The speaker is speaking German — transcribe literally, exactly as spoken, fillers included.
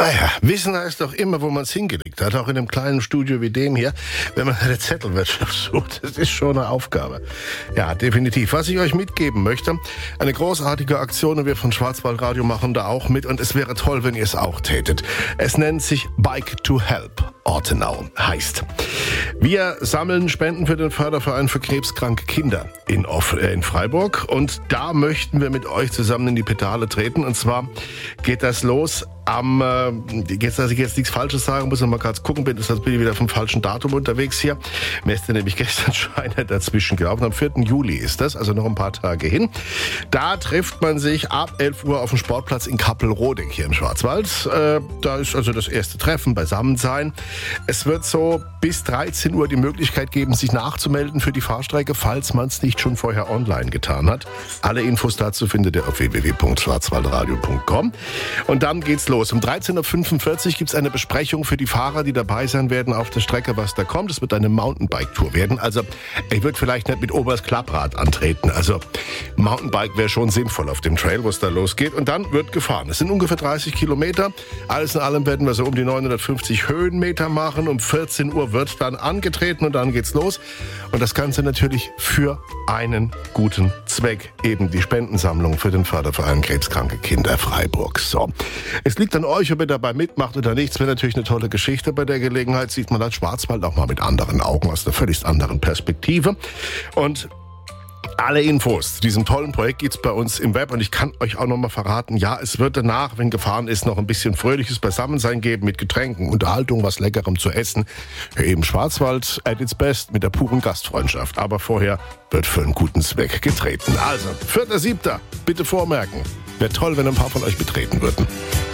Naja, wissen heißt doch immer, wo man es hingelegt hat, auch in einem kleinen Studio wie dem hier, wenn man eine Zettelwirtschaft sucht. Das ist schon eine Aufgabe. Ja, definitiv. Was ich euch mitgeben möchte, eine großartige Aktion und wir von Schwarzwaldradio machen da auch mit und es wäre toll, wenn ihr es auch tätet. Es nennt sich Bike to Help Ortenau, heißt. Wir sammeln Spenden für den Förderverein für krebskranke Kinder in, Off, äh, in Freiburg und da möchten wir mit euch zusammen in die Pedale treten und zwar geht das los am, äh, jetzt, dass ich jetzt nichts Falsches sagen muss, mal gerade gucken, bin, das bin ich wieder vom falschen Datum unterwegs hier. Mir ist ja nämlich gestern schon einer dazwischen gelaufen. Am vierten Juli ist das, also noch ein paar Tage hin. Da trifft man sich ab elf Uhr auf dem Sportplatz in Kappelroding hier im Schwarzwald. Äh, da ist also das erste Treffen, Beisammensein. Es wird so bis dreizehn Uhr die Möglichkeit geben, sich nachzumelden für die Fahrstrecke, falls man es nicht schon vorher online getan hat. Alle Infos dazu findet ihr auf w w w punkt schwarzwaldradio punkt com. Und dann geht's los. Um dreizehn Uhr fünfundvierzig gibt es eine Besprechung für die Fahrer, die dabei sein werden auf der Strecke, was da kommt. Es wird eine Mountainbike-Tour werden. Also ich würde vielleicht nicht mit Oberst Klapprad antreten. Also Mountainbike wäre schon sinnvoll auf dem Trail, wo es da losgeht. Und dann wird gefahren. Es sind ungefähr dreißig Kilometer. Alles in allem werden wir so um die neunhundertfünfzig Höhenmeter machen. Um vierzehn Uhr wird dann angetreten und dann geht's los. Und das Ganze natürlich für einen guten Zweck. Eben die Spendensammlung für den Förderverein Krebskranke Kinder Freiburg. So. Es liegt an euch, ob ihr dabei mitmacht oder nicht. Es wäre natürlich eine tolle Geschichte. Bei der Gelegenheit sieht man das Schwarzwald auch mal mit anderen Augen, aus einer völlig anderen Perspektive. Und alle Infos zu diesem tollen Projekt gibt's bei uns im Web und ich kann euch auch noch mal verraten, ja, es wird danach, wenn gefahren ist, noch ein bisschen fröhliches Beisammensein geben mit Getränken, Unterhaltung, was Leckerem zu essen. Ja, eben Schwarzwald at its best mit der puren Gastfreundschaft. Aber vorher wird für einen guten Zweck getreten. Also, vierter siebter bitte vormerken. Wäre toll, wenn ein paar von euch betreten würden.